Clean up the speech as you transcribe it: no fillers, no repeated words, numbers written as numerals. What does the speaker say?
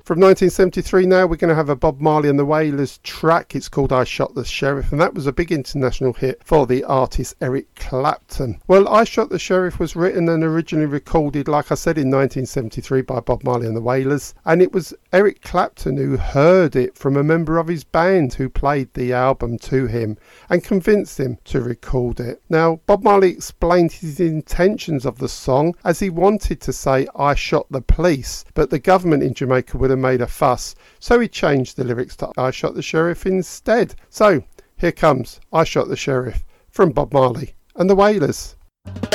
From 1973 now, we're going to have a Bob Marley and the Wailers track. It's called I Shot the Sheriff, and that was a big international hit for the artist Eric Clapton. Well, I Shot the Sheriff was written and originally recorded, like I said, in 1973 by Bob Marley and the Wailers, and it was Eric Clapton who heard it from a member of his band who played the album to him and convinced him to record it. Now, Bob Marley explained his intentions of the song as he wanted to say I shot the police, but the government in Jamaica would have made a fuss, so he changed the lyrics to I Shot the Sheriff instead. So here comes I Shot the Sheriff from Bob Marley and the Wailers.